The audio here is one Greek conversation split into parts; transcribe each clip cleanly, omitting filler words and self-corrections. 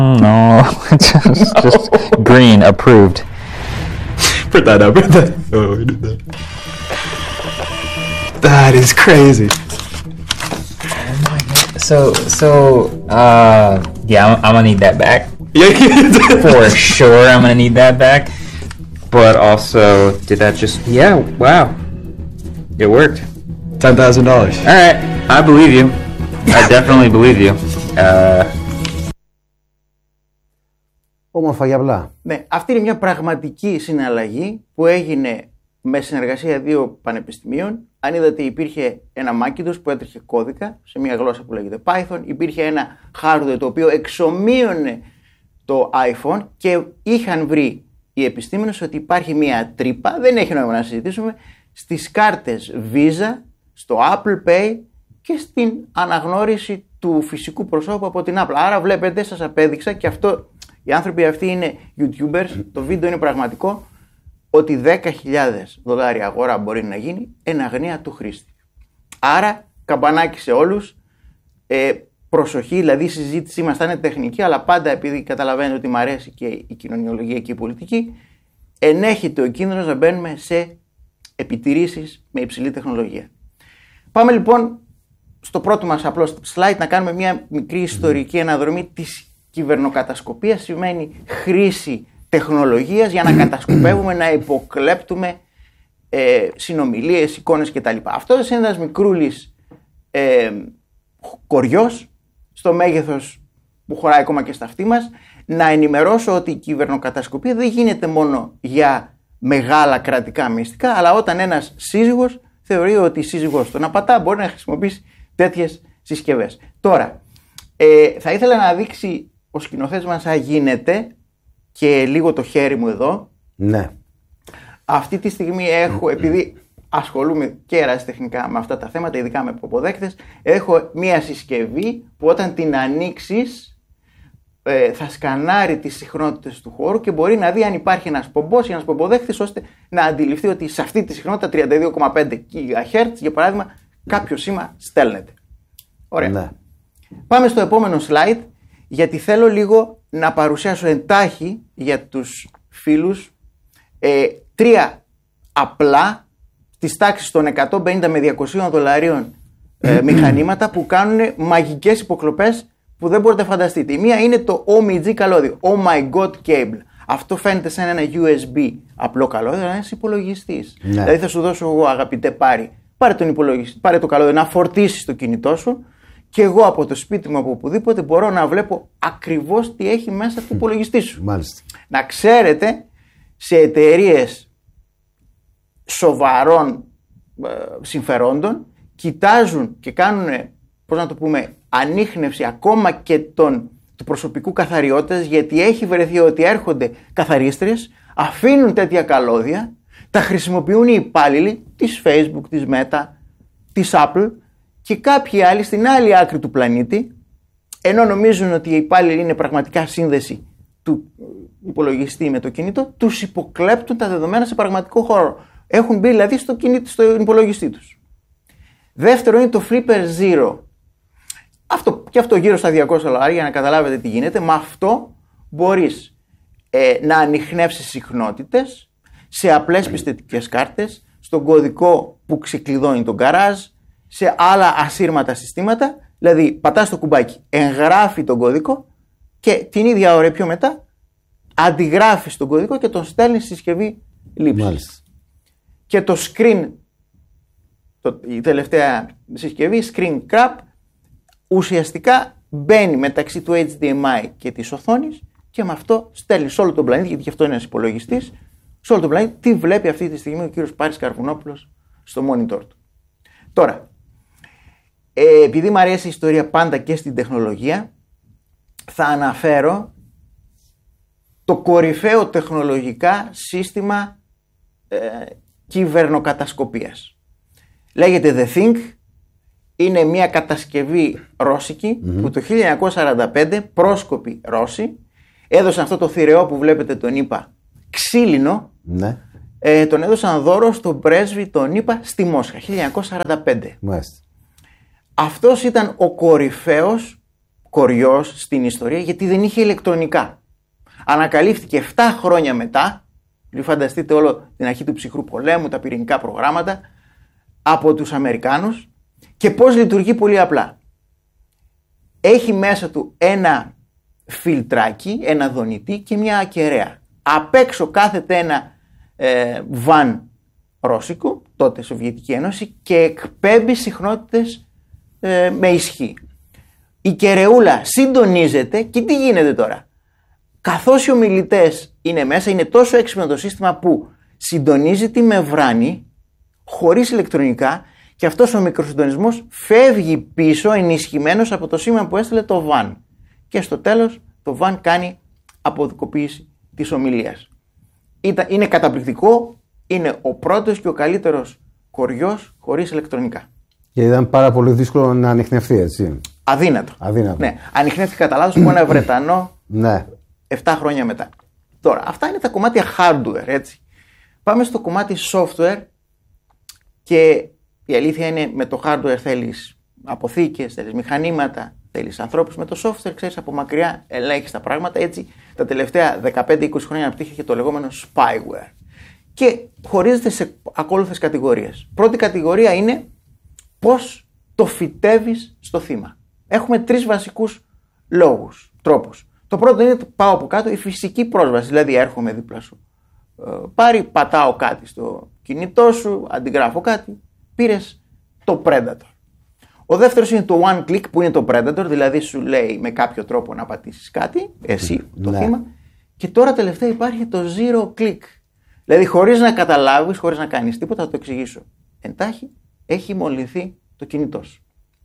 No, just green, approved. Put that up. Oh, we did that. That is crazy. Yeah, I'm gonna need that back. Yeah. For sure, I'm gonna need that back. But also, did that just... Yeah, wow. It worked. $10,000. Alright, I believe you. I definitely believe you. Όμορφα για απλά. Ναι, αυτή είναι μια πραγματική συναλλαγή που έγινε με συνεργασία δύο πανεπιστημίων. Αν είδατε, υπήρχε ένα Macintosh που έτρεχε κώδικα σε μια γλώσσα που λέγεται Python. Υπήρχε ένα hardware το οποίο εξομοίωνε το iPhone και είχαν βρει οι επιστήμονες ότι υπάρχει μια τρύπα, δεν έχει νόημα να συζητήσουμε, στις κάρτες Visa, στο Apple Pay και στην αναγνώριση του φυσικού προσώπου από την Apple. Άρα βλέπετε, σας απέδειξα, και αυτό, οι άνθρωποι αυτοί είναι YouTubers, το βίντεο είναι πραγματικό, ότι $10,000 αγορά μπορεί να γίνει εν αγνία του χρήστη. Άρα, καμπανάκι σε όλους, προσοχή, δηλαδή η συζήτησή μας θα είναι τεχνική, αλλά πάντα, επειδή καταλαβαίνετε ότι μου αρέσει και η κοινωνιολογία και η πολιτική, ενέχεται ο κίνδυνος να μπαίνουμε σε επιτηρήσεις με υψηλή τεχνολογία. Πάμε λοιπόν στο πρώτο μας απλό slide να κάνουμε μια μικρή ιστορική αναδρομή της κυβερνοκατασκοπίας. Σημαίνει χρήση τεχνολογίας για να κατασκοπεύουμε, να υποκλέπτουμε συνομιλίες, εικόνες κτλ. Αυτό είναι ένας μικρούλης κοριός στο μέγεθος που χωράει ακόμα και στα αυτή μας. Να ενημερώσω ότι η κυβερνοκατασκοπία δεν γίνεται μόνο για μεγάλα κρατικά μυστικά, αλλά όταν ένας σύζυγος θεωρεί ότι η σύζυγος τον απατά, μπορεί να χρησιμοποιήσει τέτοιες συσκευές. Τώρα, θα ήθελα να δείξει ο σκηνοθέτης μας αν γίνεται, και λίγο το χέρι μου εδώ. Ναι. Αυτή τη στιγμή έχω, επειδή ασχολούμαι και ερασιτεχνικά με αυτά τα θέματα, ειδικά με αποδέκτες, έχω μία συσκευή που όταν την ανοίξεις θα σκανάρει τις συχνότητες του χώρου και μπορεί να δει αν υπάρχει ένας πομπός ή ένας πομποδέκτης, ώστε να αντιληφθεί ότι σε αυτή τη συχνότητα 32,5 GHz, για παράδειγμα, κάποιο σήμα στέλνεται. Ωραία. Ναι. Πάμε στο επόμενο slide, γιατί θέλω λίγο να παρουσιάσω εντάχει για τους φίλους τρία απλά της τάξης των 150 με $200 μηχανήματα που κάνουν μαγικές υποκλοπές που δεν μπορείτε να φανταστείτε. Η μία είναι το OMG καλώδιο, Oh My God Cable. Αυτό φαίνεται σαν ένα USB απλό καλώδιο, αλλά είναι ένας υπολογιστής. Ναι. Δηλαδή θα σου δώσω εγώ, αγαπητέ πάρε τον υπολογιστή, πάρε το καλώδιο να φορτίσεις το κινητό σου, και εγώ από το σπίτι μου, από οπουδήποτε, μπορώ να βλέπω ακριβώς τι έχει μέσα στο υπολογιστή σου. Μάλιστα. Να ξέρετε, σε εταιρείες σοβαρών συμφερόντων κοιτάζουν και κάνουν, πώς να το πούμε, ανίχνευση ακόμα και του προσωπικού καθαριότητας, γιατί έχει βρεθεί ότι έρχονται καθαρίστριες, αφήνουν τέτοια καλώδια, τα χρησιμοποιούν οι υπάλληλοι της Facebook, της Meta, της Apple και κάποιοι άλλοι στην άλλη άκρη του πλανήτη, ενώ νομίζουν ότι οι υπάλληλοι είναι πραγματικά σύνδεση του υπολογιστή με το κινητό, τους υποκλέπτουν τα δεδομένα σε πραγματικό χώρο. Έχουν μπει δηλαδή στο υπολογιστή τους. Δεύτερο είναι το Flipper Zero. Και αυτό γύρω στα $200, για να καταλάβετε τι γίνεται. Με αυτό μπορείς να ανιχνεύσεις συχνότητες σε απλές πιστωτικές κάρτες, στον κωδικό που ξεκλειδώνει τον γκαράζ, σε άλλα ασύρματα συστήματα. Δηλαδή πατάς το κουμπάκι, εγγράφει τον κωδικό και την ίδια ώρα πιο μετά αντιγράφεις τον κωδικό και τον στέλνεις στη συσκευή λήψης. Μάλιστα. Και το screen, η τελευταία συσκευή, screen grab, ουσιαστικά μπαίνει μεταξύ του HDMI και της οθόνης και με αυτό στέλνει σε όλο τον πλανήτη, γιατί αυτό είναι ένας υπολογιστής, σε όλο τον πλανήτη τι βλέπει αυτή τη στιγμή ο κύριος Πάρης Καρβουνόπουλος στο monitor του. Τώρα, επειδή μου αρέσει η ιστορία πάντα και στην τεχνολογία, θα αναφέρω το κορυφαίο τεχνολογικά σύστημα κυβερνοκατασκοπίας. Λέγεται The Think. Είναι μια κατασκευή ρώσικη που το 1945 πρόσκοποι Ρώσοι έδωσαν αυτό το θηρεό που βλέπετε, τον ΗΠΑ ξύλινο, Ναι. τον έδωσαν δώρο στον πρέσβη τον ΗΠΑ στη Μόσχα 1945. Μάλιστα. Αυτός ήταν ο κορυφαίος κοριός στην ιστορία γιατί δεν είχε ηλεκτρονικά. Ανακαλύφθηκε 7 χρόνια μετά, φανταστείτε όλο την αρχή του ψυχρού πολέμου, τα πυρηνικά προγράμματα, από τους Αμερικάνους και πώς λειτουργεί πολύ απλά. Έχει μέσα του ένα φιλτράκι, ένα δονητή και μια ακεραία. Απ' έξω κάθεται ένα βαν ρώσικο, τότε Σοβιετική Ένωση, και εκπέμπει συχνότητες με ισχύ. Η κεραιούλα συντονίζεται και τι γίνεται τώρα. Καθώς οι ομιλητές είναι μέσα, είναι τόσο έξυπνο το σύστημα που συντονίζει τη μεμβράνη χωρίς ηλεκτρονικά και αυτός ο μικροσυντονισμός φεύγει πίσω ενισχυμένος από το σήμα που έστειλε το βαν. Και στο τέλος το βαν κάνει αποδικοποίηση της ομιλίας. Είναι καταπληκτικό, είναι ο πρώτος και ο καλύτερος κοριός χωρίς ηλεκτρονικά. Και ήταν πάρα πολύ δύσκολο να ανιχνευτεί, έτσι. Αδύνατο. Ναι, ανιχνεύτηκε κατά λάθος από ένα Βρετανό 7 χρόνια μετά. Τώρα, αυτά είναι τα κομμάτια hardware, έτσι. Πάμε στο κομμάτι software και η αλήθεια είναι με το hardware θέλεις αποθήκες, θέλεις μηχανήματα, θέλεις ανθρώπους. Με το software, ξέρεις, από μακριά ελέγχεις τα πράγματα. Έτσι, τα τελευταία 15-20 χρόνια αναπτύχθηκε το λεγόμενο spyware. Και χωρίζεται σε ακόλουθες κατηγορίες. Πρώτη κατηγορία είναι πώς το φυτεύεις στο θύμα. Έχουμε 3 βασικούς τρόπους. Το πρώτο είναι, πάω από κάτω, η φυσική πρόσβαση. Δηλαδή έρχομαι δίπλα σου, πατάω κάτι στο κινητό σου, αντιγράφω κάτι, πήρες το Predator. Ο δεύτερος είναι το one click που είναι το Predator, δηλαδή σου λέει με κάποιο τρόπο να πατήσεις κάτι, εσύ το θύμα. Και τώρα τελευταία υπάρχει το zero click. Δηλαδή χωρίς να καταλάβεις, χωρίς να κάνεις τίποτα, θα το εξηγήσω εντάχει, έχει μολυνθεί το κινητό σου.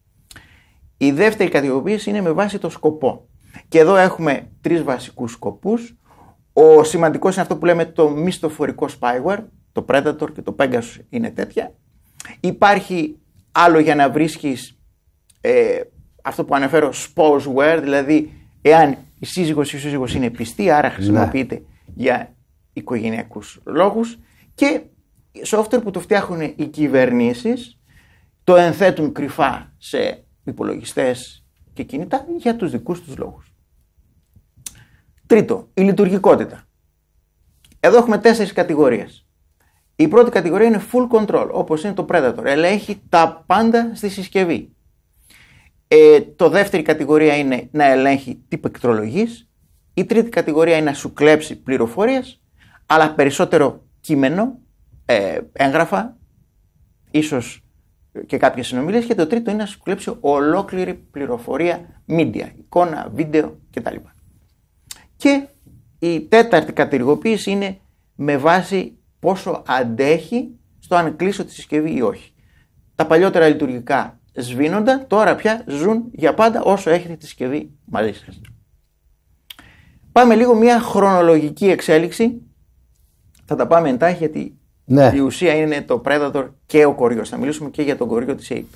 Η δεύτερη κατηγοριοποίηση είναι με βάση το σκοπό. Και εδώ έχουμε 3 βασικούς σκοπούς. Ο σημαντικός είναι αυτό που λέμε το μυστοφορικό spyware, το Predator και το Pegasus είναι τέτοια. Υπάρχει άλλο για να βρίσκεις αυτό που αναφέρω spouseware, δηλαδή εάν η σύζυγος ή ο σύζυγος είναι πιστή, άρα χρησιμοποιείται για οικογενειακούς λόγους, και software που το φτιάχνουν οι κυβερνήσεις, το ενθέτουν κρυφά σε υπολογιστές και κινητά για τους δικούς τους λόγους. Τρίτο, η λειτουργικότητα. Εδώ έχουμε 4 κατηγορίες. Η πρώτη κατηγορία είναι full control, όπως είναι το Predator. Ελέγχει τα πάντα στη συσκευή. Το δεύτερη κατηγορία είναι να ελέγχει τι πληκτρολογείς. Η τρίτη κατηγορία είναι να σου κλέψει πληροφορίες, αλλά περισσότερο κείμενο, έγγραφα, ίσως και κάποιες συνομιλίες. Και το τρίτο είναι να σου κλέψει ολόκληρη πληροφορία, media, εικόνα, βίντεο κτλ. Και η τέταρτη κατηγοριοποίηση είναι με βάση πόσο αντέχει στο αν κλείσω τη συσκευή ή όχι. Τα παλιότερα λειτουργικά σβήνονταν, τώρα πια ζουν για πάντα όσο έχετε τη συσκευή μαζί σας. Πάμε λίγο μια χρονολογική εξέλιξη. Θα τα πάμε εντάχει γιατί η ουσία είναι το Predator και ο κοριός. Θα μιλήσουμε και για τον κοριό της Ape.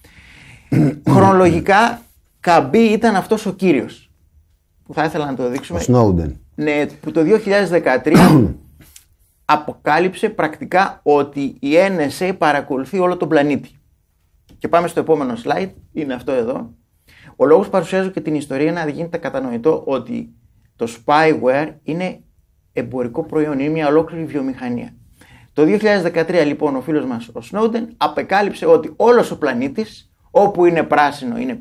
Χρονολογικά, Καμπή ήταν αυτός ο κύριος που θα ήθελα να το δείξουμε. Ο Snowden. Ναι, που το 2013 αποκάλυψε πρακτικά ότι η NSA παρακολουθεί όλο τον πλανήτη. Και πάμε στο επόμενο slide, είναι αυτό εδώ. Ο λόγος που παρουσιάζω και την ιστορία είναι να γίνεται κατανοητό ότι το spyware είναι εμπορικό προϊόν, είναι μια ολόκληρη βιομηχανία. Το 2013 λοιπόν ο φίλος μας ο Snowden απεκάλυψε ότι όλος ο πλανήτης, όπου είναι πράσινο είναι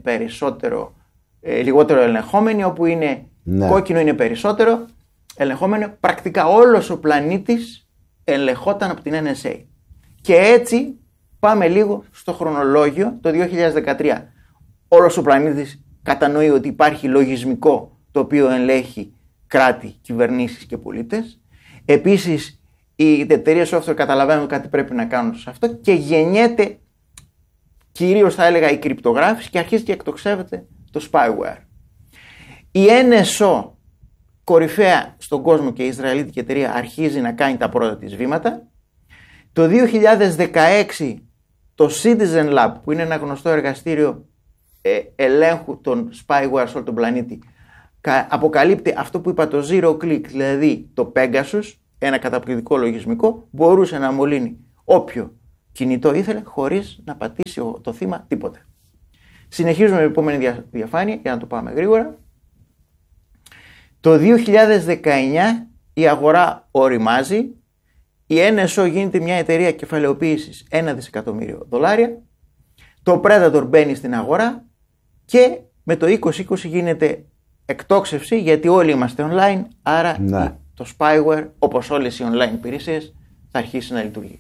λιγότερο ελεγχόμενοι, όπου είναι κόκκινο είναι περισσότερο ελεγχόμενο. Πρακτικά όλος ο πλανήτης ελεγχόταν από την NSA. Και έτσι πάμε λίγο στο χρονολόγιο. Το 2013 όλος ο πλανήτης κατανοεί ότι υπάρχει λογισμικό το οποίο ελέγχει κράτη, κυβερνήσεις και πολίτες. Επίσης οι εταιρείες software καταλαβαίνουν κάτι πρέπει να κάνουν σε αυτό και γεννιέται κυρίως θα έλεγα η κρυπτογράφηση και αρχίζει και εκτοξεύεται το spyware. Η NSO, κορυφαία στον κόσμο και η Ισραηλίτικη εταιρεία, αρχίζει να κάνει τα πρώτα της βήματα. Το 2016 το Citizen Lab, που είναι ένα γνωστό εργαστήριο ελέγχου των spyware σε όλο τον πλανήτη, αποκαλύπτει αυτό που είπα, το zero click, δηλαδή το Pegasus, ένα καταπληκτικό λογισμικό, μπορούσε να μολύνει όποιο κινητό ήθελε χωρίς να πατήσει το θύμα τίποτε. Συνεχίζουμε με την επόμενη διαφάνεια για να το πάμε γρήγορα. Το 2019 η αγορά οριμάζει, η NSO γίνεται μια εταιρεία κεφαλαιοποίησης $1 δισεκατομμύριο. Το Predator μπαίνει στην αγορά και με το 2020 γίνεται εκτόξευση, γιατί όλοι είμαστε online, άρα το spyware, όπως όλες οι online υπηρεσίες, θα αρχίσει να λειτουργεί.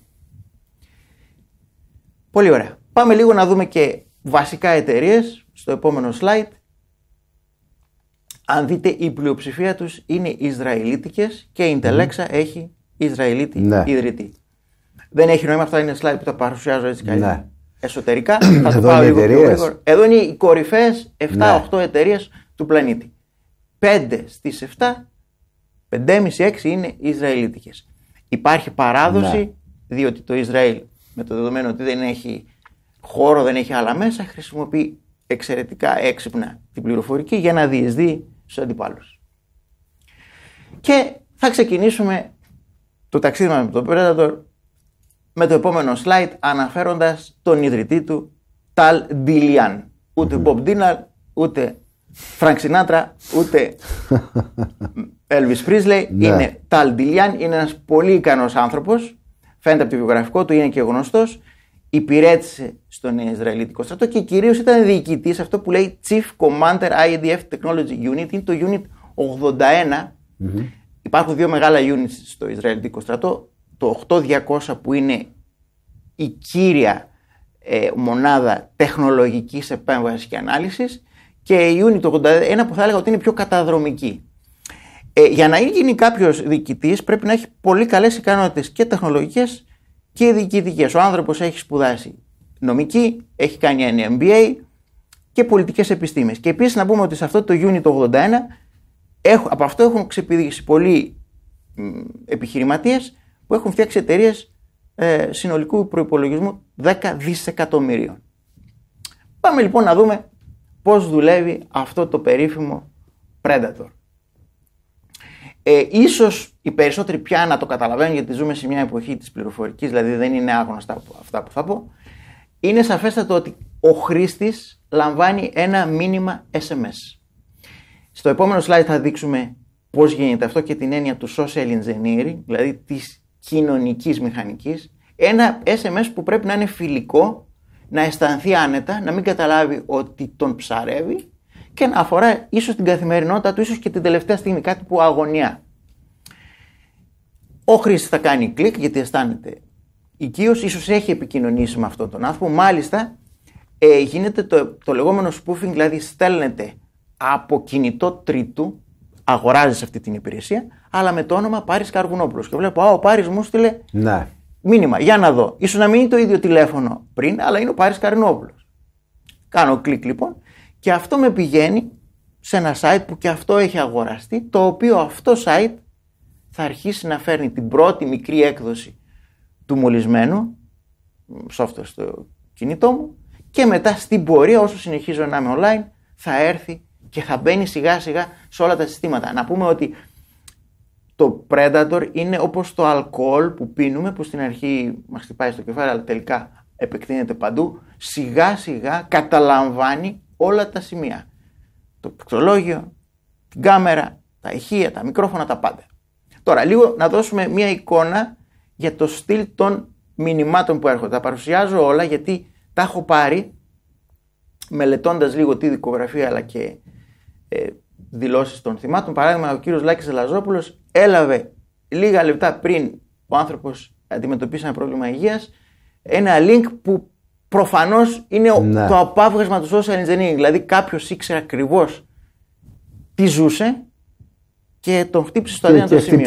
Πολύ ωραία. Πάμε λίγο να δούμε και βασικά εταιρείες στο επόμενο slide. Αν δείτε, η πλειοψηφία τους είναι Ισραηλίτικες και η Intelexa έχει Ισραηλίτη ιδρυτή. Δεν έχει νόημα, αυτά είναι slide που τα παρουσιάζω έτσι καλύτερα. Εσωτερικά, θα το πάω λίγο πιο γρήγορα. Εδώ είναι οι κορυφαίες 7-8 εταιρείες του πλανήτη. 5 στις 7, 5,5-6 είναι Ισραηλίτικες. Υπάρχει παράδοση, διότι το Ισραήλ, με το δεδομένο ότι δεν έχει χώρο, δεν έχει άλλα μέσα, χρησιμοποιεί εξαιρετικά έξυπνα την πληροφορική για να διεισδύει στους αντιπάλους. Και θα ξεκινήσουμε το ταξίδι μας με τον Predator με το επόμενο slide, αναφέροντας τον ιδρυτή του, Tal Dilian. Ούτε Bob Dylan, ούτε Frank Sinatra, ούτε Elvis Presley. Είναι Tal Dilian, είναι ένας πολύ ικανός άνθρωπος, φαίνεται από το βιογραφικό του, είναι και γνωστός. Υπηρέτησε στον Ισραηλίτικο στρατό και κυρίως ήταν διοικητής, αυτό που λέει Chief Commander IDF Technology Unit, είναι το Unit 81. Υπάρχουν δύο μεγάλα units στο Ισραηλιτικό στρατό, το 8200 που είναι η κύρια μονάδα τεχνολογικής επέμβασης και ανάλυσης, και η Unit 81 που θα έλεγα ότι είναι πιο καταδρομική. Για να γίνει κάποιος διοικητής πρέπει να έχει πολύ καλές ικανότητες και τεχνολογικές και διοικητικές. Ο άνθρωπος έχει σπουδάσει νομική, έχει κάνει ένα MBA και πολιτικές επιστήμες. Και επίσης να πούμε ότι σε αυτό το Unit 81 από αυτό έχουν ξεπηδήσει πολλοί επιχειρηματίες που έχουν φτιάξει εταιρείες συνολικού προϋπολογισμού 10 δισεκατομμυρίων. Πάμε λοιπόν να δούμε πώς δουλεύει αυτό το περίφημο Predator. Ίσως οι περισσότεροι πια να το καταλαβαίνουν, γιατί ζούμε σε μια εποχή της πληροφορικής, δηλαδή δεν είναι άγνωστα αυτά που θα πω. Είναι σαφέστατο ότι ο χρήστης λαμβάνει ένα μήνυμα SMS. Στο επόμενο slide θα δείξουμε πώς γίνεται αυτό και την έννοια του social engineering, δηλαδή της κοινωνικής μηχανικής. Ένα SMS που πρέπει να είναι φιλικό, να αισθανθεί άνετα, να μην καταλάβει ότι τον ψαρεύει και να αφορά ίσως την καθημερινότητα του, ίσως και την τελευταία στιγμή, κάτι που αγωνιά. Ο χρήστης θα κάνει κλικ γιατί αισθάνεται οικείος, ίσως έχει επικοινωνήσει με αυτόν τον άνθρωπο. Μάλιστα γίνεται το λεγόμενο spoofing, δηλαδή στέλνεται από κινητό τρίτου, αγοράζεις αυτή την υπηρεσία, αλλά με το όνομα Πάρης Καργουνόπουλος. Και βλέπω, ο Πάρης μου στείλε μήνυμα, για να δω. Ίσως να μην είναι το ίδιο τηλέφωνο πριν, αλλά είναι ο Πάρης Καργουνόπουλος. Κάνω κλικ λοιπόν και αυτό με πηγαίνει σε ένα site που και αυτό έχει αγοραστεί, το οποίο αυτό site θα αρχίσει να φέρνει την πρώτη μικρή έκδοση του μολυσμένου software στο κινητό μου και μετά στην πορεία, όσο συνεχίζω να είμαι online, θα έρθει και θα μπαίνει σιγά σιγά σε όλα τα συστήματα. Να πούμε ότι το Predator είναι όπως το αλκοόλ που πίνουμε, που στην αρχή μας χτυπάει στο κεφάλι αλλά τελικά επεκτείνεται παντού. Σιγά σιγά καταλαμβάνει όλα τα σημεία. Το πληκτρολόγιο, την κάμερα, τα ηχεία, τα μικρόφωνα, τα πάντα. Τώρα λίγο να δώσουμε μια εικόνα για το στυλ των μηνυμάτων που έρχονται. Τα παρουσιάζω όλα γιατί τα έχω πάρει μελετώντας λίγο τη δικογραφία αλλά και δηλώσεις των θυμάτων. Παράδειγμα, ο κύριος Λάκης Ελαζόπουλος έλαβε λίγα λεπτά πριν ο άνθρωπος αντιμετωπίσει ένα πρόβλημα υγείας ένα link που προφανώς είναι το απάβγασμα του social engineering. Δηλαδή κάποιος ήξερε ακριβώς τι ζούσε και τον χτύπησε στο αδύνατο σημείο.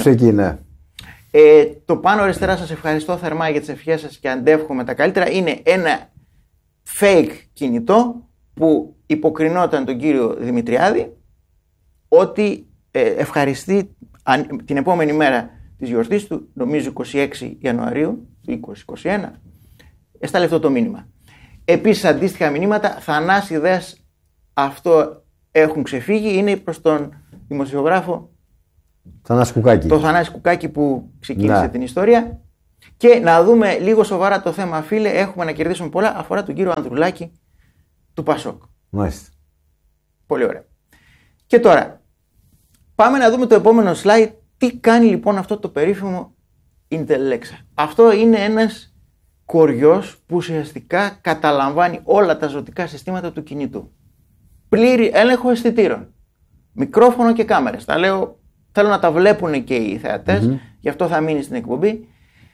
Το πάνω αριστερά, σας ευχαριστώ θερμά για τις ευχές σας και αντεύχομαι τα καλύτερα. Είναι ένα fake κινητό που υποκρινόταν τον κύριο Δημητριάδη ότι ευχαριστεί την επόμενη μέρα της γιορτής του, νομίζω 26 Ιανουαρίου του 2021, έστειλε αυτό το μήνυμα. Επίσης αντίστοιχα μηνύματα, Θανάση ιδέες, αυτό έχουν ξεφύγει, είναι προς τον δημοσιογράφο Θανάση Κουκάκη. Το Θανάση Κουκάκη που ξεκίνησε την ιστορία. Και να δούμε λίγο σοβαρά το θέμα, φίλε, έχουμε να κερδίσουμε πολλά, αφορά τον κύριο Ανδρουλάκη του Πασόκ. Μάλιστα. Πολύ ωραία. Και τώρα, πάμε να δούμε το επόμενο slide. Τι κάνει λοιπόν αυτό το περίφημο Intellexa. Αυτό είναι ένας κοριός που ουσιαστικά καταλαμβάνει όλα τα ζωτικά συστήματα του κινητού. Πλήρη έλεγχο αισθητήρων. Μικρόφωνο και κάμερες. Τα λέω, θέλω να τα βλέπουν και οι θεατές, γι' αυτό θα μείνει στην εκπομπή.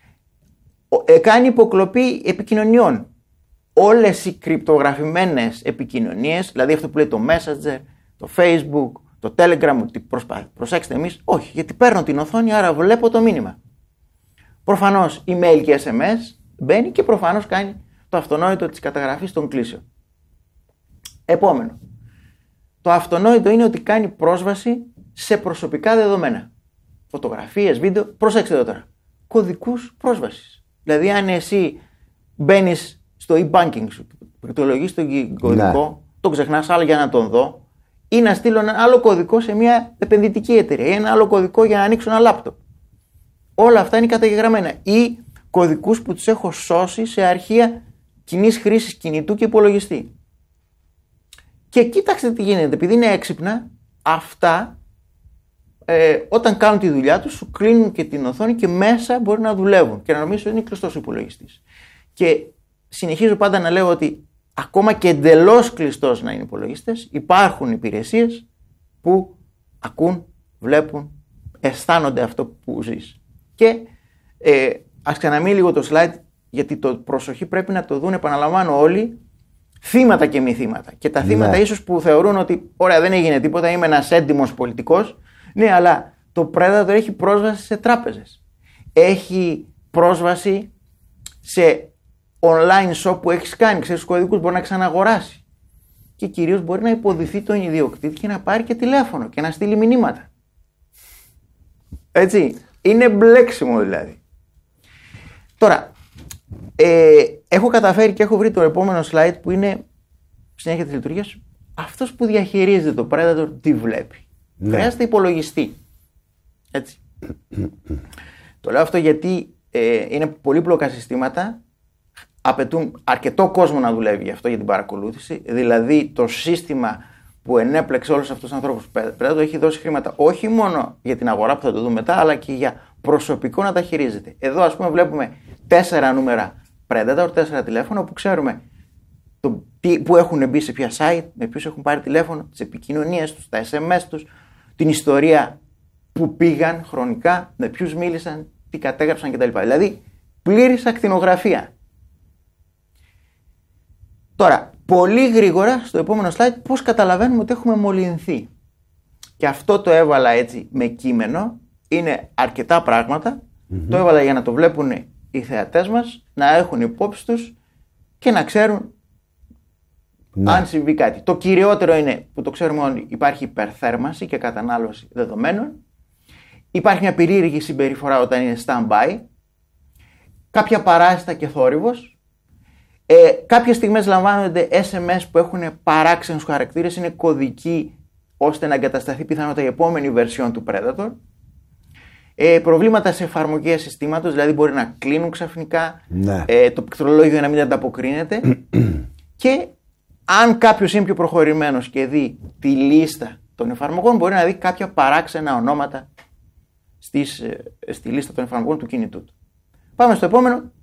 Κάνει υποκλοπή επικοινωνιών. Όλες οι κρυπτογραφημένες επικοινωνίες, δηλαδή αυτό που λέει το Messenger, το Facebook, το Telegram, ότι προσέξτε εμείς, όχι, γιατί παίρνω την οθόνη, άρα βλέπω το μήνυμα. Προφανώς email και SMS μπαίνει και προφανώς κάνει το αυτονόητο της καταγραφής των κλήσεων. Επόμενο. Το αυτονόητο είναι ότι κάνει πρόσβαση σε προσωπικά δεδομένα. Φωτογραφίες, βίντεο, προσέξτε εδώ τώρα. Κωδικούς πρόσβασης. Δηλαδή αν εσύ μπαίνεις στο e-banking σου, πληκτρολογείς τον κωδικό, το ξεχνάς άλλο για να τον δω, ή να στείλω ένα άλλο κωδικό σε μια επενδυτική εταιρεία ή ένα άλλο κωδικό για να ανοίξω ένα λάπτοπ. Όλα αυτά είναι καταγεγραμμένα. Ή κωδικούς που τους έχω σώσει σε αρχεία κοινής χρήσης κινητού και υπολογιστή. Και κοίταξτε τι γίνεται. Επειδή είναι έξυπνα, αυτά όταν κάνουν τη δουλειά τους, σου κλείνουν και την οθόνη και μέσα μπορεί να δουλεύουν και να νομίζουν ότι είναι κλειστός ο υπολογιστής. Και συνεχίζω πάντα να λέω ότι ακόμα και εντελώς κλειστός να είναι υπολογιστές, υπάρχουν υπηρεσίες που ακούν, βλέπουν, αισθάνονται αυτό που ζεις. Και ας ξαναμείνει λίγο το slide, γιατί το προσοχή πρέπει να το δουν, επαναλαμβάνω όλοι, θύματα και μη θύματα. Και τα θύματα ίσως που θεωρούν ότι ωραία δεν έγινε τίποτα, είμαι ένας έντιμος πολιτικός. Ναι, αλλά το Predator έχει πρόσβαση σε τράπεζες. Έχει πρόσβαση σε online shop που έχεις κάνει. Ξέρεις τους κωδικούς, μπορεί να ξαναγοράσει. Και κυρίως μπορεί να υποδηθεί τον ιδιοκτήτη και να πάρει και τηλέφωνο και να στείλει μηνύματα. Έτσι. Είναι μπλέξιμο δηλαδή. Τώρα, έχω καταφέρει και έχω βρει το επόμενο slide που είναι συνέχεια της λειτουργίας. Αυτός που διαχειρίζεται το Predator τι βλέπει. Χρειάζεται υπολογιστή. Έτσι. Το λέω αυτό γιατί είναι πολύπλοκα συστήματα, απαιτούν αρκετό κόσμο να δουλεύει γι' αυτό, για την παρακολούθηση. Δηλαδή το σύστημα που ενέπλεξε όλους αυτούς τους ανθρώπους Predator έχει δώσει χρήματα όχι μόνο για την αγορά που θα το δούμε μετά, αλλά και για προσωπικό να τα χειρίζεται. Εδώ ας πούμε βλέπουμε 4 νούμερα Predator, 4 τηλέφωνα που ξέρουμε που έχουν μπει σε ποια site, με ποιους έχουν πάρει τηλέφωνο, τις επικοινωνίες τους, τα SMS τους, την ιστορία που πήγαν χρονικά, με ποιους μίλησαν, τι κατέγραψαν κτλ. Δηλαδή πλήρης ακτινογραφία. Τώρα, πολύ γρήγορα στο επόμενο slide πώς καταλαβαίνουμε ότι έχουμε μολυνθεί. Και αυτό το έβαλα έτσι με κείμενο, είναι αρκετά πράγματα, το έβαλα για να το βλέπουν οι θεατές μας, να έχουν υπόψη τους και να ξέρουν αν συμβεί κάτι. Το κυριότερο είναι που το ξέρουμε όλοι, υπάρχει υπερθέρμανση και κατανάλωση δεδομένων. Υπάρχει μια περίεργη συμπεριφορά όταν είναι stand-by. Κάποια παράσιτα και θόρυβος. Κάποιες στιγμές λαμβάνονται SMS που έχουν παράξενους χαρακτήρες, είναι κωδικοί ώστε να εγκατασταθεί πιθανότατα η επόμενη version του Predator. Προβλήματα σε εφαρμογές συστήματος, δηλαδή μπορεί να κλείνουν ξαφνικά, το πληκτρολόγιο να μην ανταποκρίνεται. Και αν κάποιος είναι πιο προχωρημένος και δει τη λίστα των εφαρμογών, μπορεί να δει κάποια παράξενα ονόματα στη λίστα των εφαρμογών του κινητού του. Πάμε στο επόμενο.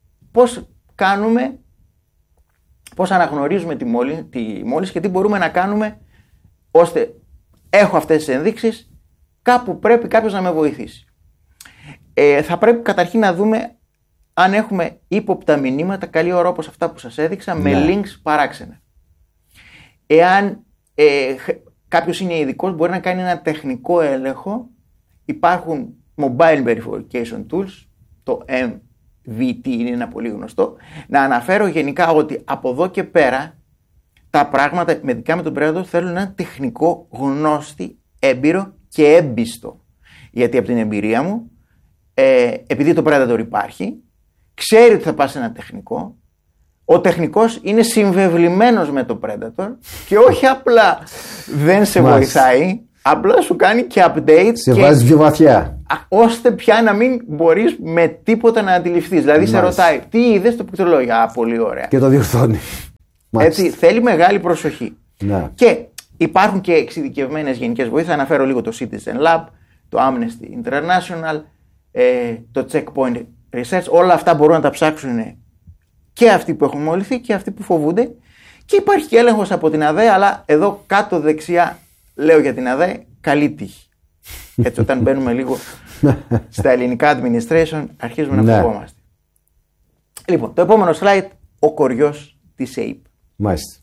Πώς αναγνωρίζουμε τη μόλυνση και τι μπορούμε να κάνουμε ώστε έχω αυτές τις ενδείξεις, κάπου πρέπει κάποιος να με βοηθήσει. Θα πρέπει καταρχήν να δούμε αν έχουμε ύποπτα μηνύματα, καλή ώρα όπως αυτά που σας έδειξα, με links παράξενα. Εάν κάποιος είναι ειδικός, μπορεί να κάνει ένα τεχνικό έλεγχο. Υπάρχουν mobile verification tools, το MVT είναι ένα πολύ γνωστό. Να αναφέρω γενικά ότι από εδώ και πέρα τα πράγματα ειδικά με τον Predator θέλουν ένα τεχνικό γνώστη, έμπειρο και έμπιστο. Γιατί από την εμπειρία μου, επειδή το Predator υπάρχει, ξέρει ότι θα πάει σε ένα τεχνικό. Ο τεχνικός είναι συμβεβλημένος με το Predator και όχι απλά δεν σε βοηθάει, απλά σου κάνει και update. Σε βάζει πιο βαθιά. Ώστε πια να μην μπορείς με τίποτα να αντιληφθείς. Δηλαδή σε ρωτάει, τι είδες στο πληκτρολόγιο. Πολύ ωραία. Και το διορθώνει. Έτσι, θέλει μεγάλη προσοχή. Ναι. Και υπάρχουν και εξειδικευμένες γενικές βοήθειες. Αναφέρω λίγο το Citizen Lab, το Amnesty International, το Checkpoint Research. Όλα αυτά μπορούν να τα ψάξουν και αυτοί που έχουν μολυθεί και αυτοί που φοβούνται. Και υπάρχει και έλεγχος από την ΑΔΕ, αλλά εδώ κάτω δεξιά λέω για την ΑΔΕ, καλή τύχη. Έτσι, όταν μπαίνουμε λίγο στα ελληνικά administration, αρχίζουμε να φοβόμαστε. Λοιπόν, το επόμενο slide, ο κοριός της ΑΕΠ. Μάλιστα.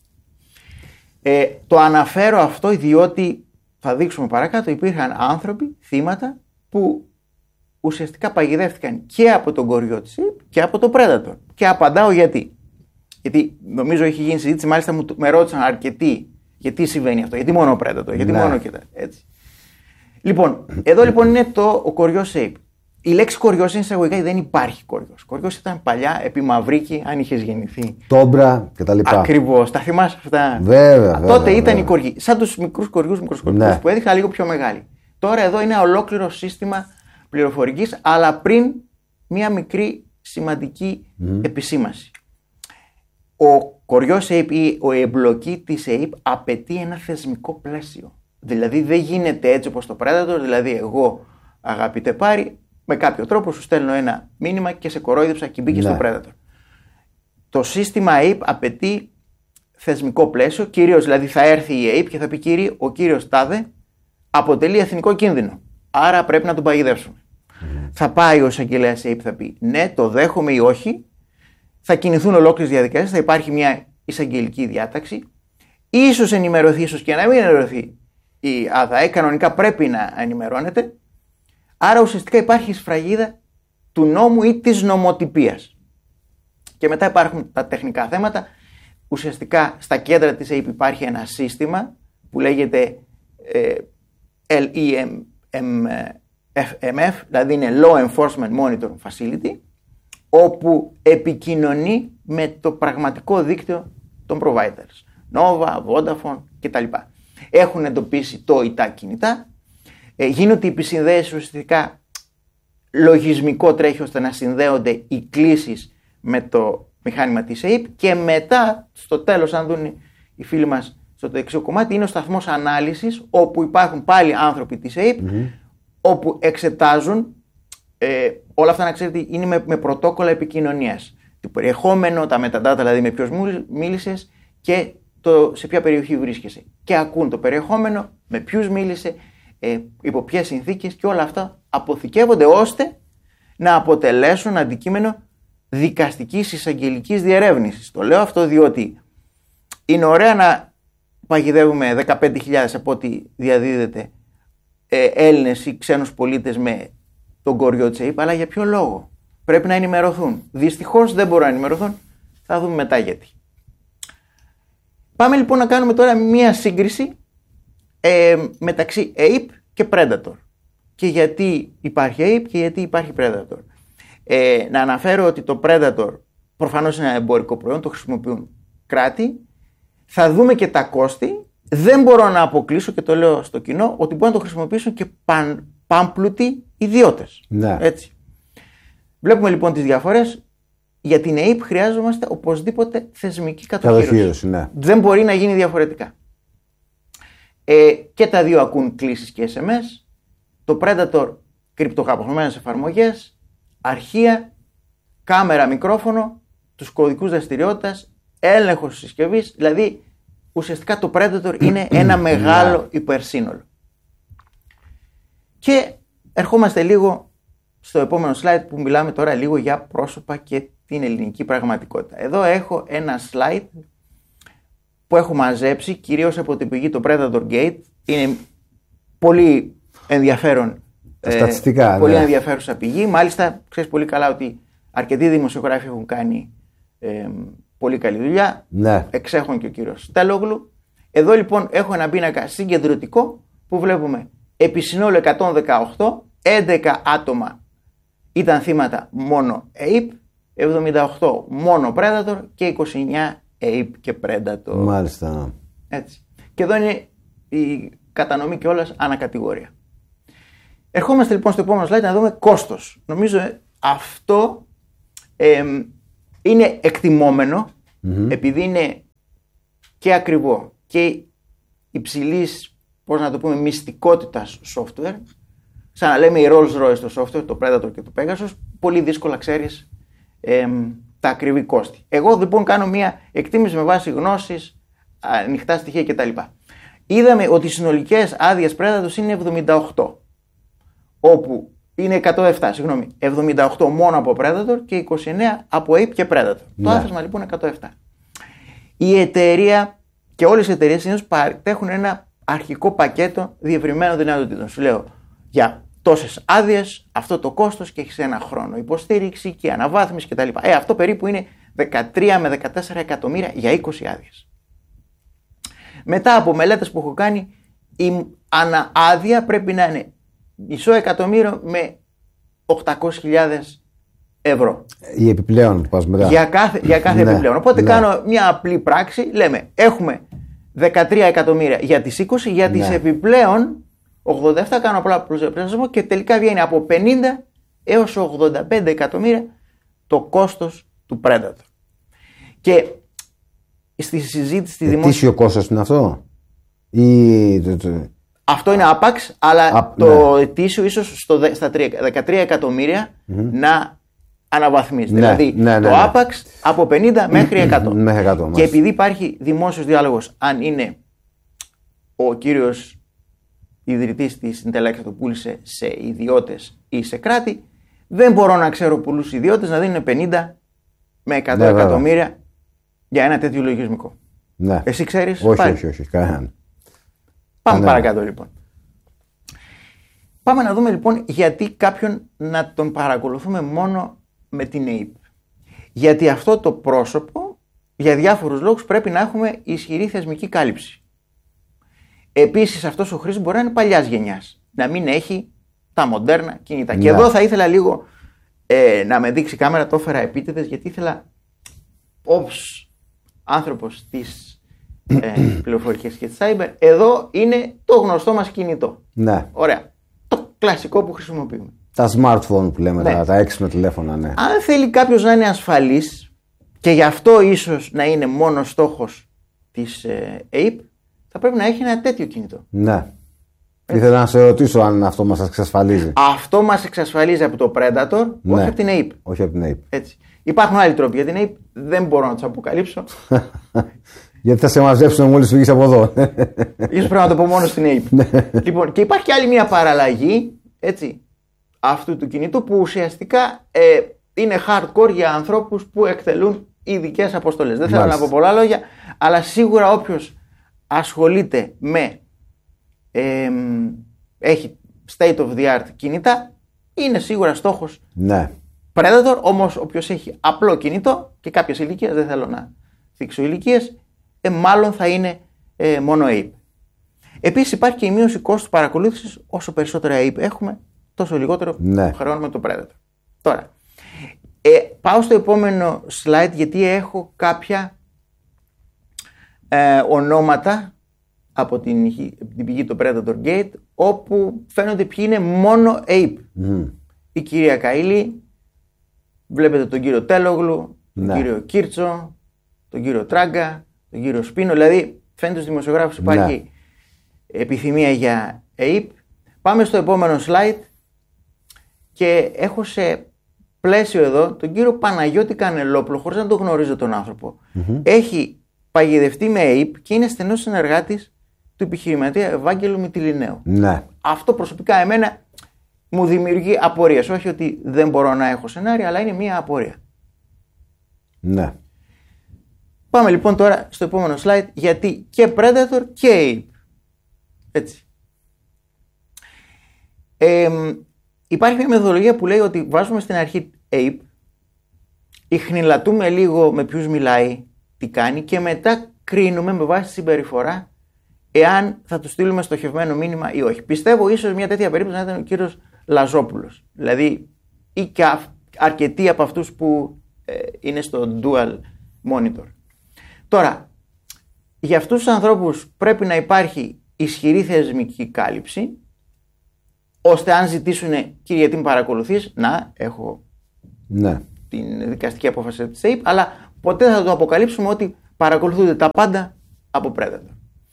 Το αναφέρω αυτό διότι θα δείξουμε παρακάτω, υπήρχαν άνθρωποι, θύματα, που ουσιαστικά παγιδεύτηκαν και από τον κοριό της ΑΕΠ και από το Predator. Και απαντάω γιατί. Γιατί νομίζω έχει γίνει συζήτηση, μάλιστα με ρώτησαν αρκετοί γιατί συμβαίνει αυτό, γιατί μόνο ο Predator, γιατί μόνο και έτσι. Λοιπόν, εδώ λοιπόν είναι ο κοριός ΑΕΠ. Η λέξη κοριός είναι εισαγωγικά, δεν υπάρχει κοριός. Κοριός ήταν παλιά επί Μαυρίκη, αν είχες γεννηθεί. Τόμπρα κτλ. Ακριβώς, τα θυμάσαι αυτά. Βέβαια. Τότε ήταν οι κοριοί. Σαν τους μικρούς κοριούς μικροσκοπικούς που έδειχα, λίγο πιο μεγάλοι. Τώρα εδώ είναι ολόκληρο σύστημα πληροφορικής, αλλά πριν μία μικρή σημαντική επισήμαση. Ο κοριός ΑΕΠ ή η εμπλοκή της ΑΕΠ απαιτεί ένα θεσμικό πλαίσιο. Δηλαδή δεν γίνεται έτσι όπως το Predator, δηλαδή εγώ αγαπητέ Πάρη, με κάποιο τρόπο σου στέλνω ένα μήνυμα και σε κορόιδεψα και μπήκε στο Predator. Το σύστημα ΑΕΠ απαιτεί θεσμικό πλαίσιο, κυρίως δηλαδή θα έρθει η ΑΕΠ και θα πει κύριε, ο κύριος Τάδε αποτελεί εθνικό κίνδυνο, άρα πρέπει να τον παγιδεύσουμε. Θα πάει ο εισαγγελέας ΑΕΠ, θα πει ναι, το δέχομαι ή όχι, θα κινηθούν ολόκληρες διαδικασίες, θα υπάρχει μια εισαγγελική διάταξη, ίσως ενημερωθεί, ίσως και να μην ενημερωθεί η ΑΔΑΕ, κανονικά πρέπει να ενημερώνεται. Άρα ουσιαστικά υπάρχει η σφραγίδα του νόμου ή της νομοτυπίας. Και μετά υπάρχουν τα τεχνικά θέματα. Ουσιαστικά στα κέντρα της ΑΕΠ υπάρχει ένα σύστημα που λέγεται LEMF, δηλαδή είναι Law Enforcement Monitoring Facility, όπου επικοινωνεί με το πραγματικό δίκτυο των providers. Nova, Vodafone κτλ. Έχουν εντοπίσει το ή τα κινητά. Γίνονται οι επισυνδέσεις, ουσιαστικά λογισμικό τρέχει ώστε να συνδέονται οι κλήσεις με το μηχάνημα της ΑΕΠ και μετά στο τέλος, αν δουν οι φίλοι μας στο δεξιό κομμάτι, είναι ο σταθμός ανάλυσης όπου υπάρχουν πάλι άνθρωποι της ΑΕΠ όπου εξετάζουν όλα αυτά, να ξέρετε, είναι με πρωτόκολλα επικοινωνίας. Το περιεχόμενο, τα metadata, δηλαδή με ποιος μίλησες και σε ποια περιοχή βρίσκεσαι. Και ακούν το περιεχόμενο, με ποιους μίλησε, υπό ποιες συνθήκες, και όλα αυτά αποθηκεύονται ώστε να αποτελέσουν αντικείμενο δικαστικής εισαγγελικής διερεύνησης. Το λέω αυτό διότι είναι ωραία να παγιδεύουμε 15.000 από ό,τι διαδίδεται Έλληνες ή ξένους πολίτες με τον κοριό της ΑΕΠ, αλλά για ποιο λόγο? Πρέπει να ενημερωθούν. Δυστυχώς δεν μπορούν να ενημερωθούν. Θα δούμε μετά γιατί. Πάμε λοιπόν να κάνουμε τώρα μία σύγκριση μεταξύ ΑΕΠ και Predator. Και γιατί υπάρχει ΑΕΠ και γιατί υπάρχει Predator. Να αναφέρω ότι το Predator προφανώς είναι ένα εμπορικό προϊόν, το χρησιμοποιούν κράτη. Θα δούμε και τα κόστη. Δεν μπορώ να αποκλείσω, και το λέω στο κοινό, ότι μπορούν να το χρησιμοποιήσουν και πάμπλουτοι ιδιώτες. Ναι. Έτσι. Βλέπουμε λοιπόν τις διαφορές. Για την ΑΕΠ χρειάζομαστε οπωσδήποτε θεσμική κατοχήρωση. Ναι. Δεν μπορεί να γίνει διαφορετικά. Και τα δύο ακούν κλήσεις και SMS. Το Predator κρυπτογραφημένες εφαρμογές, αρχεία, κάμερα, μικρόφωνο, τους κωδικούς δραστηριότητας, έλεγχος της συσκευής. Δηλαδή ουσιαστικά το Predator είναι ένα μεγάλο υπερσύνολο. Και ερχόμαστε λίγο στο επόμενο slide που μιλάμε τώρα λίγο για πρόσωπα και την ελληνική πραγματικότητα. Εδώ έχω ένα slide που έχω μαζέψει κυρίως από την πηγή το Predator Gate. Είναι πολύ ενδιαφέρον, στατιστικά, πολύ ενδιαφέρουσα πηγή. Μάλιστα ξέρεις πολύ καλά ότι αρκετοί δημοσιογράφοι έχουν κάνει πολύ καλή δουλειά. Ναι. Εξέχουν και ο κύριος Στέλογλου. Εδώ λοιπόν έχω ένα πίνακα συγκεντρωτικό που βλέπουμε επί συνόλου 118, 11 άτομα ήταν θύματα μόνο ΑΕΠ, 78 μόνο Predator και 29 ΑΕΠ και Predator. Μάλιστα. Έτσι. Και εδώ είναι η κατανομή κιόλας ανακατηγορία. Ερχόμαστε λοιπόν στο επόμενο slide να δούμε κόστος. Νομίζω αυτό είναι εκτιμόμενο επειδή είναι και ακριβό και υψηλής, πώς να το πούμε, μυστικότητας software, σαν να λέμε η Rolls-Royce το software, το Predator και το Pegasus, πολύ δύσκολα ξέρεις τα ακριβή κόστη. Εγώ λοιπόν κάνω μια εκτίμηση με βάση γνώσεις, ανοιχτά στοιχεία κτλ. Είδαμε ότι οι συνολικές άδειες Predator είναι 78, όπου είναι 107, συγγνώμη, 78 μόνο από Predator και 29 από Ape και Predator. Το άθροισμα λοιπόν είναι 107. Η εταιρεία και όλες οι εταιρείες συνήθως παρέχουν ένα αρχικό πακέτο διευρυμένων δυνατοτήτων. Σου λέω για τόσες άδειες, αυτό το κόστος και έχεις ένα χρόνο υποστήριξη και αναβάθμιση κτλ. Αυτό περίπου είναι 13 με 14 εκατομμύρια για 20 άδειες. Μετά από μελέτες που έχω κάνει, η αναάδεια πρέπει να είναι μισό εκατομμύριο με 800.000 ευρώ. Η επιπλέον που πας μετά. Για κάθε επιπλέον. Οπότε κάνω μια απλή πράξη, λέμε έχουμε 13 εκατομμύρια για τις 20, για τις επιπλέον 87 κάνω απλά προσδιορισμό και τελικά βγαίνει από 50 έως 85 εκατομμύρια το κόστος του Predator. Και στη συζήτηση στη δημόσια... Ετήσιο κόστος είναι αυτό? Αυτό είναι άπαξ, αλλά το ετήσιο ίσως στα 13 εκατομμύρια να αναβαθμίζεται. Δηλαδή το άπαξ από 50 μέχρι 100. Και επειδή υπάρχει δημόσιος διάλογος αν είναι ο κύριος ιδρυτής της Intellectual το πούλησε σε ιδιώτες ή σε κράτη, δεν μπορώ να ξέρω πολλούς ιδιώτες να δίνουν 50 με 100 εκατομμύρια για ένα τέτοιο λογισμικό. Ναι. Εσύ ξέρεις? Όχι, κανέναν. Πάμε παρακάτω λοιπόν. Πάμε να δούμε λοιπόν γιατί κάποιον να τον παρακολουθούμε μόνο με την Ape. Γιατί αυτό το πρόσωπο για διάφορους λόγους πρέπει να έχουμε ισχυρή θεσμική κάλυψη. Επίσης αυτός ο χρήστης μπορεί να είναι παλιάς γενιάς, να μην έχει τα μοντέρνα κινητά. Ναι. Και εδώ θα ήθελα λίγο να με δείξει η κάμερα, το έφερα επίτηδες γιατί ήθελα ως άνθρωπος της πληροφορικές και της cyber, εδώ είναι το γνωστό μας κινητό. Ναι. Ωραία. Το κλασικό που χρησιμοποιούμε. Τα smartphone που λέμε, τα έξυπνα τηλέφωνα, ναι. Αν θέλει κάποιος να είναι ασφαλής και γι' αυτό ίσως να είναι μόνο στόχος της Ape, θα πρέπει να έχει ένα τέτοιο κινητό. Ναι. Ήθελα να σε ρωτήσω αν αυτό μας εξασφαλίζει. Αυτό μας εξασφαλίζει από το Predator, όχι από την Ape. Όχι από την Ape. Έτσι. Υπάρχουν άλλοι τρόποι για την Ape, δεν μπορώ να τους αποκαλύψω. Γιατί θα σε μαζέψουν μόλις φύγεις από εδώ. Ίσως πρέπει να το πω μόνο στην Ape. Λοιπόν, και υπάρχει άλλη μια παραλλαγή, έτσι, αυτού του κινητού που ουσιαστικά είναι hardcore για ανθρώπους που εκτελούν ειδικές αποστολές. Δεν θέλω να πω πολλά λόγια, αλλά σίγουρα όποιος ασχολείται με έχει state of the art κινητά είναι σίγουρα στόχος Predator. Όμως όποιος έχει απλό κινητό και κάποιες ηλικίες, δεν θέλω να θίξω ηλικίες, μάλλον θα είναι μόνο Ape. Επίσης υπάρχει και η μείωση κόστου παρακολούθησης. Όσο περισσότερα Ape έχουμε, τόσο λιγότερο χρεώνουμε το Predator. Τώρα, πάω στο επόμενο slide γιατί έχω κάποια ονόματα από την πηγή του Predator Gate, όπου φαίνονται ποιοι είναι μόνο Ape. Η κυρία Καΐλη, βλέπετε τον κύριο Τέλογλου, τον κύριο Κίρτσο, τον κύριο Τράγκα, τον κύριο Σπίνο, δηλαδή φαίνεται στους δημοσιογράφους υπάρχει επιθυμία για Ape. Πάμε στο επόμενο slide και έχω σε πλαίσιο εδώ τον κύριο Παναγιώτη Κανελόπουλο, χωρίς να τον γνωρίζω τον άνθρωπο. Έχει παγιδευτεί με Ape και είναι στενός συνεργάτης του επιχειρηματία Ευάγγελου Μητυλινέου. Αυτό προσωπικά εμένα μου δημιουργεί απορίες. Όχι ότι δεν μπορώ να έχω σενάρια, αλλά είναι μια απορία. Πάμε λοιπόν τώρα στο επόμενο slide, γιατί και Predator και Ape. Έτσι. Υπάρχει μια μεθοδολογία που λέει ότι βάζουμε στην αρχή Ape, ιχνηλατούμε λίγο με ποιους μιλάει, τι κάνει και μετά κρίνουμε με βάση τη συμπεριφορά εάν θα του στείλουμε στοχευμένο μήνυμα ή όχι. Πιστεύω ίσως μια τέτοια περίπτωση να ήταν ο κύριος Λαζόπουλος. Δηλαδή ή και αρκετοί από αυτούς που είναι στο dual monitor. Τώρα, για αυτούς τους ανθρώπους πρέπει να υπάρχει ισχυρή θεσμική κάλυψη, ώστε αν ζητήσουν κύριε γιατί με παρακολουθείς, να έχω την δικαστική απόφαση της Ape, αλλά ποτέ θα το αποκαλύψουμε ότι παρακολουθούνται τα πάντα από Predator.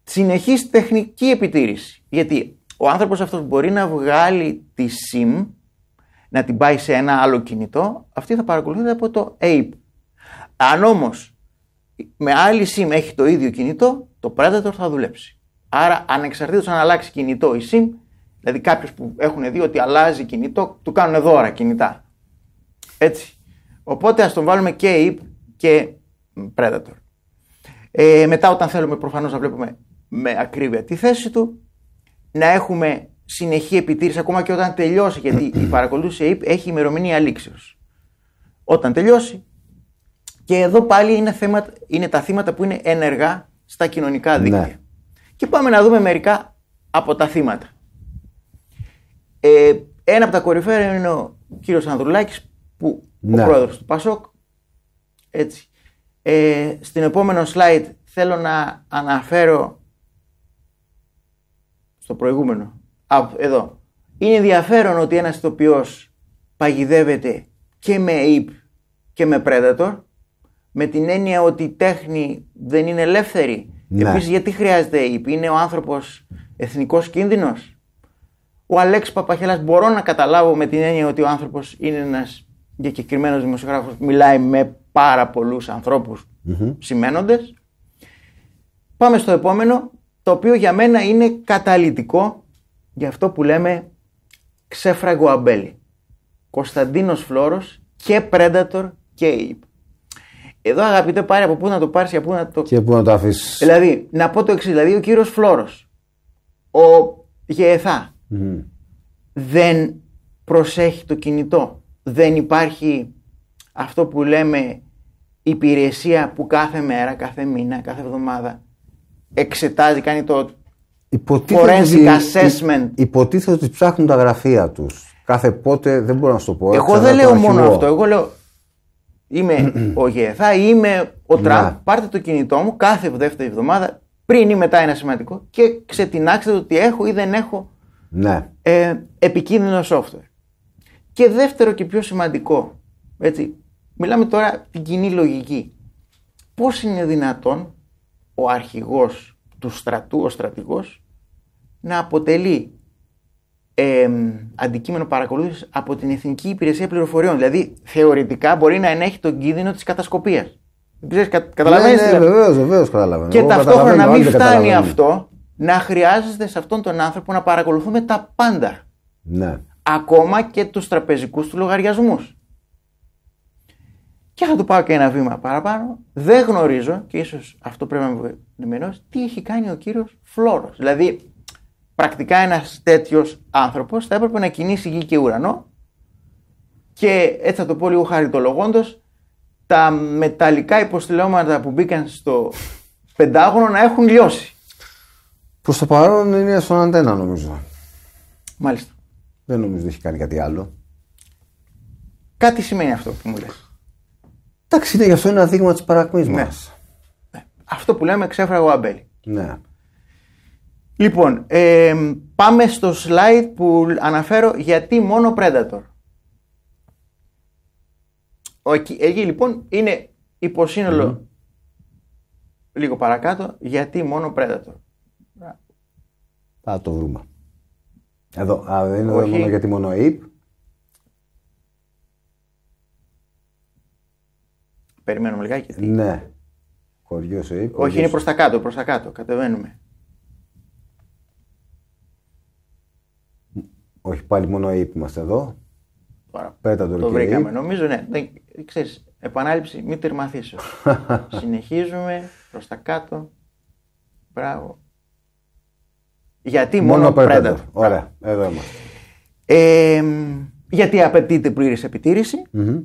Συνεχής τεχνική επιτήρηση. Γιατί ο άνθρωπος αυτός μπορεί να βγάλει τη SIM, να την πάει σε ένα άλλο κινητό, αυτή θα παρακολουθείται από το APE. Αν όμως με άλλη SIM έχει το ίδιο κινητό, το Predator θα δουλέψει. Άρα ανεξαρτήτως αν αλλάξει κινητό η SIM, δηλαδή κάποιους που έχουν δει ότι αλλάζει κινητό, του κάνουν δώρα κινητά. Έτσι. Οπότε ας τον βάλουμε και APE και Predator. Μετά όταν θέλουμε προφανώς να βλέπουμε με ακρίβεια τη θέση του, να έχουμε συνεχή επιτήρηση ακόμα και όταν τελειώσει, γιατί η παρακολούθηση APE έχει ημερομηνία λήξεως. Όταν τελειώσει, και εδώ πάλι είναι τα θύματα που είναι ενεργά στα κοινωνικά δίκτυα. Ναι. Και πάμε να δούμε μερικά από τα θύματα. Ένα από τα κορυφαία είναι ο κύριος Ανδρουλάκης, που ο πρόεδρος του ΠΑΣΟΚ. Έτσι. Στην επόμενο slide θέλω να αναφέρω στο προηγούμενο. Εδώ. Είναι ενδιαφέρον ότι ένας ηθοποιός παγιδεύεται και με APE και με Predator, με την έννοια ότι η τέχνη δεν είναι ελεύθερη. Ναι. Επίσης, γιατί χρειάζεται APE? Είναι ο άνθρωπος εθνικός κίνδυνος? Ο Αλέξης Παπαχέλας μπορώ να καταλάβω με την έννοια ότι ο άνθρωπος είναι ένας διακεκριμένος δημοσιογράφος που μιλάει με πάρα πολλούς ανθρώπους σημαίνοντες. Πάμε στο επόμενο, το οποίο για μένα είναι καταλυτικό για αυτό που λέμε ξέφραγο αμπέλι. Κωνσταντίνος Φλόρος και Predator και APE. Εδώ αγαπητέ πάρει από πού να το πάρεις και πού να το αφήσεις. Δηλαδή, να πω το εξής, δηλαδή ο κύριος Φλόρος, ο ΓΕΘΑ, δεν προσέχει το κινητό. Δεν υπάρχει αυτό που λέμε υπηρεσία που κάθε μέρα, κάθε μήνα, κάθε εβδομάδα εξετάζει, κάνει το forensic assessment. Υποτίθεται ότι ψάχνουν τα γραφεία τους. Κάθε πότε, δεν μπορώ να σου το πω. Εγώ δεν λέω μόνο αυτό. Εγώ λέω είμαι ο ΓΕΘΑ ή είμαι ο Τραμπ. Πάρτε το κινητό μου κάθε δεύτερη εβδομάδα, πριν ή μετά είναι σημαντικό, και ξετινάξτε το ότι έχω ή δεν έχω επικίνδυνο software. Και δεύτερο και πιο σημαντικό, έτσι, μιλάμε τώρα την κοινή λογική. Πώς είναι δυνατόν ο αρχηγός του στρατού, ο στρατηγός, να αποτελεί αντικείμενο παρακολούθησης από την Εθνική Υπηρεσία Πληροφοριών? Δηλαδή, θεωρητικά μπορεί να ενέχει τον κίνδυνο της κατασκοπίας. Καταλαβαίνεις? Ναι, βεβαίως καταλαβαίνω. Και ταυτόχρονα να μην φτάνει αυτό, να χρειάζεται σε αυτόν τον άνθρωπο να παρακολουθούμε τα πάντα. Ναι. Ακόμα και τους τραπεζικούς του λογαριασμούς. Και θα του πάω και ένα βήμα παραπάνω. Δεν γνωρίζω, και ίσως αυτό πρέπει να με ενημερώσει, τι έχει κάνει ο κύριος Φλόρος. Δηλαδή, πρακτικά ένας τέτοιος άνθρωπος θα έπρεπε να κινήσει γη και ουρανό, και έτσι θα το πω λίγο χαριτολογώντας, τα μεταλλικά υποστηλώματα που μπήκαν στο Πεντάγωνο να έχουν λιώσει. Προς το παρόν είναι στον αντένα, νομίζω. Μάλιστα. Δεν νομίζω ότι έχει κάνει κάτι άλλο. Κάτι σημαίνει αυτό που μου λες. Εντάξει, είναι γι' αυτό ένα δείγμα της παρακμής μας. Ναι. Αυτό που λέμε ξέφραγο αμπέλι. Ναι. Λοιπόν, πάμε στο slide που αναφέρω γιατί μόνο Predator. Εκεί λοιπόν είναι υποσύνολο λίγο παρακάτω γιατί μόνο Predator. Θα το βρούμε. Εδώ, δεν είναι εδώ μόνο γιατί μόνο APE. Περιμένουμε λιγάκι. Ναι. Χωριός APE. Όχι, είναι προς τα κάτω, κατεβαίνουμε. Όχι, πάλι μόνο APE είμαστε εδώ. Το βρήκαμε, νομίζω, ναι. Ξέρεις, επανάληψη μη τερματίσω. Συνεχίζουμε προς τα κάτω. Μπράβο. Γιατί μόνο Predator. Ωραία, εδώ είμαστε. Γιατί απαιτείται πλήρης επιτήρηση.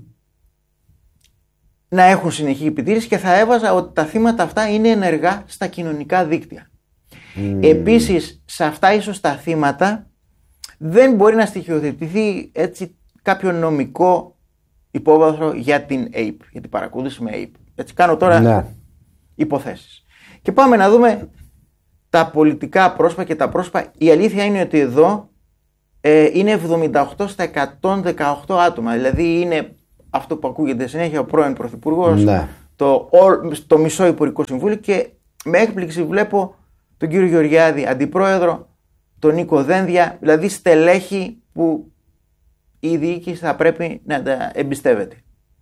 Να έχουν συνεχή επιτήρηση, και θα έβαζα ότι τα θύματα αυτά είναι ενεργά στα κοινωνικά δίκτυα. Επίσης, σε αυτά ίσως τα θύματα δεν μπορεί να στοιχειοθετηθεί έτσι κάποιο νομικό υπόβαθρο για την APE, για την παρακολούθηση με APE. Έτσι κάνω τώρα υποθέσεις. Και πάμε να δούμε τα πολιτικά πρόσωπα και τα πρόσωπα. Η αλήθεια είναι ότι εδώ είναι 78 στα 118 άτομα. Δηλαδή είναι αυτό που ακούγεται συνέχεια, ο πρώην Πρωθυπουργός, το μισό Υπουργικό Συμβούλιο, και με έκπληξη βλέπω τον κύριο Γεωργιάδη αντιπρόεδρο, τον Νίκο Δένδια, δηλαδή στελέχη που η διοίκηση θα πρέπει να τα εμπιστεύεται.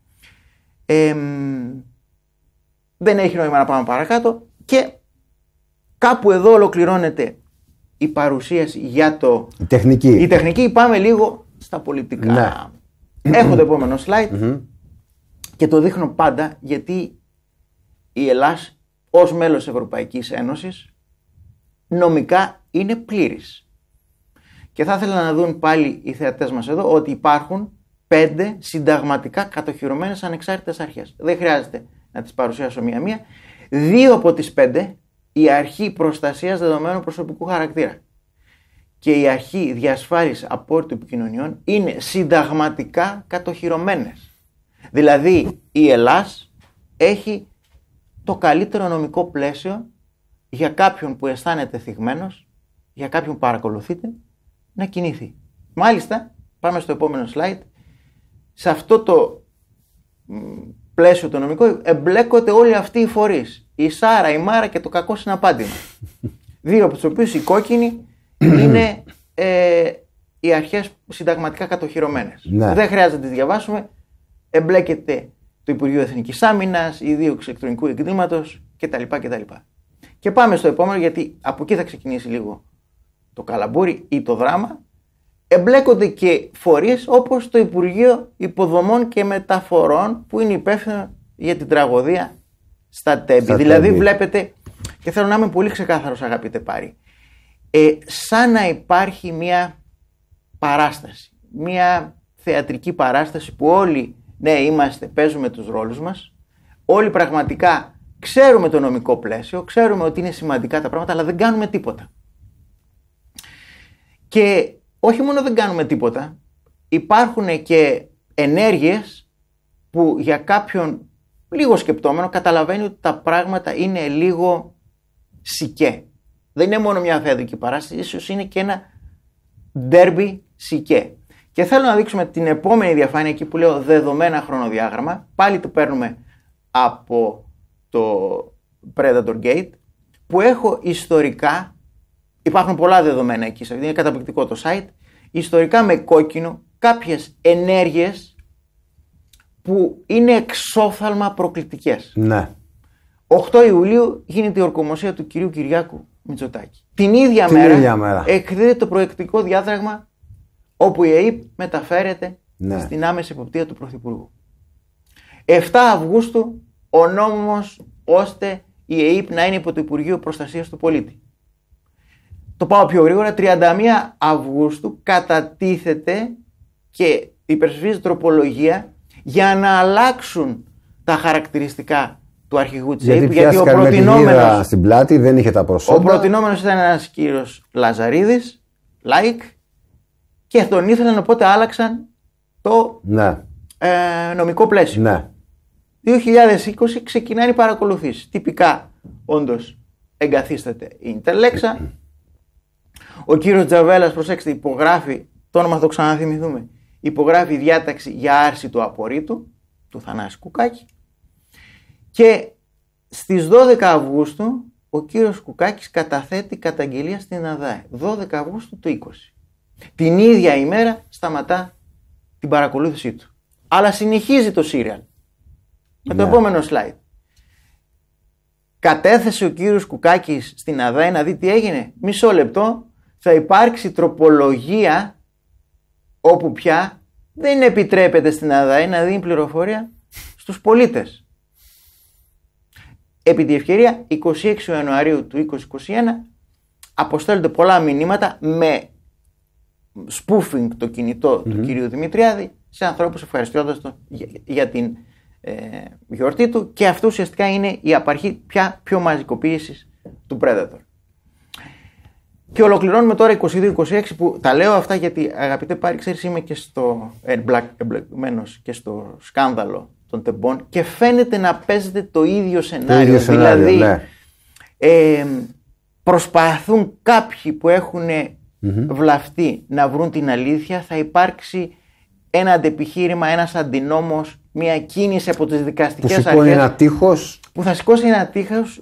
Δεν έχει νόημα να πάμε παρακάτω και κάπου εδώ ολοκληρώνεται η παρουσίαση για η τεχνική. Η τεχνική. Πάμε λίγο στα πολιτικά. Ναι. Έχω το επόμενο slide και το δείχνω πάντα γιατί η Ελλάς ως μέλος της Ευρωπαϊκής Ένωσης νομικά είναι πλήρης. Και θα ήθελα να δουν πάλι οι θεατές μας εδώ ότι υπάρχουν 5 συνταγματικά κατοχυρωμένες ανεξάρτητες αρχές. Δεν χρειάζεται να τις παρουσιάσω μία-μία. 2 από τις 5, η αρχή προστασίας δεδομένων προσωπικού χαρακτήρα και η αρχή διασφάλισης απόρριτου επικοινωνιών είναι συνταγματικά κατοχυρωμένες. Δηλαδή η Ελλάς έχει το καλύτερο νομικό πλαίσιο για κάποιον που αισθάνεται θυγμένος, για κάποιον που παρακολουθείται, να κινηθεί. Μάλιστα, πάμε στο επόμενο slide, σε αυτό το πλαίσιο το νομικό εμπλέκονται όλοι αυτοί οι φορείς. Η Σάρα, η Μάρα και το κακό συναπάντημα. 2 από τους οποίους οι κόκκινοι είναι οι αρχές συνταγματικά κατοχυρωμένες. Ναι. Δεν χρειάζεται να τις διαβάσουμε. Εμπλέκεται το Υπουργείο Εθνικής Άμυνας, η Δίωξη Ηλεκτρονικού Εγκλήματος κτλ. Και πάμε στο επόμενο, γιατί από εκεί θα ξεκινήσει λίγο το καλαμπούρι ή το δράμα. Εμπλέκονται και φορείς όπως το Υπουργείο Υποδομών και Μεταφορών που είναι υπεύθυνο για την τραγωδία στα Τέμπη. Δηλαδή βλέπετε, και θέλω να είμαι πολύ ξεκάθαρος αγαπητέ Πάρη, σαν να υπάρχει μια παράσταση, μια θεατρική παράσταση που όλοι παίζουμε τους ρόλους μας, όλοι πραγματικά ξέρουμε το νομικό πλαίσιο, ξέρουμε ότι είναι σημαντικά τα πράγματα, αλλά δεν κάνουμε τίποτα. Και όχι μόνο δεν κάνουμε τίποτα, υπάρχουν και ενέργειες που για κάποιον λίγο σκεπτόμενο καταλαβαίνει ότι τα πράγματα είναι λίγο σικέ. Δεν είναι μόνο μια θεατρική παράσταση, ίσως είναι και ένα ντέρμπι σικέ. Και θέλω να δείξουμε την επόμενη διαφάνεια εκεί που λέω δεδομένα χρονοδιάγραμμα. Πάλι το παίρνουμε από το Predator Gate που έχω ιστορικά, υπάρχουν πολλά δεδομένα εκεί, είναι καταπληκτικό το site, ιστορικά με κόκκινο κάποιες ενέργειες που είναι εξόφθαλμα προκλητικές. Ναι. 8 Ιουλίου γίνεται η ορκομοσία του κυρίου Κυριάκου Μητσοτάκη. Την ίδια μέρα εκδίδεται το προεκτικό διάταγμα όπου η ΕΕΠ μεταφέρεται στην άμεση εποπτεία του Πρωθυπουργού. 7 Αυγούστου ο νόμος ώστε η ΕΕΠ να είναι υπό το Υπουργείο Προστασίας του Πολίτη. Το πάω πιο γρήγορα, 31 Αυγούστου κατατίθεται και υπερψηφίζει τροπολογία για να αλλάξουν τα χαρακτηριστικά του αρχηγού της ΕΕΠ. Γιατί ο προτινόμενος στην πλάτη δεν είχε τα προσόντα. Ο προτινόμενος ήταν ένας κύριος Λαζαρίδης, και τον ήθελαν, οπότε άλλαξαν το νομικό πλαίσιο. Ναι. 2020 ξεκινάνε οι παρακολουθήσεις. Τυπικά, όντως, εγκαθίσταται η Ιντερλέξα. Ο κύριος Τζαβέλας, προσέξτε, υπογράφει, το όνομα θα το ξαναθυμηθούμε, υπογράφει διάταξη για άρση του απορρίτου, του Θανάση Κουκάκη. Και στις 12 Αυγούστου ο κύριος Κουκάκης καταθέτει καταγγελία στην ΑΔΑΕ. 12 Αυγούστου του 20. Την ίδια ημέρα σταματά την παρακολούθησή του. Αλλά συνεχίζει το σύριαλ. Με το επόμενο slide. Κατέθεσε ο κύριος Κουκάκης στην ΑΔΑΕ να δει τι έγινε. Μισό λεπτό. Θα υπάρξει τροπολογία όπου πια δεν επιτρέπεται στην ΑΔΑΕ να δίνει πληροφορία στους πολίτες. Επί τη ευκαιρία, 26 Ιανουαρίου του 2021 αποστέλλονται πολλά μηνύματα με spoofing το κινητό του κυρίου Δημητριάδη σε ανθρώπους ευχαριστώντας τον για την γιορτή του, και αυτό ουσιαστικά είναι η απαρχή πια πιο μαζικοποίησης του Predator. Και ολοκληρώνουμε τώρα 22-26 που τα λέω αυτά γιατί, αγαπητέ Πάρη, ξέρεις, είμαι και στο εμπλεκμένος και στο σκάνδαλο των τεμπών και φαίνεται να παίζεται το ίδιο σενάριο. Δηλαδή προσπαθούν κάποιοι που έχουν βλαφτεί να βρουν την αλήθεια. Θα υπάρξει ένα αντεπιχείρημα, ένας αντινόμος, μια κίνηση από τις δικαστικές αρχές ένα τείχος. που θα σηκώσει ένα τείχος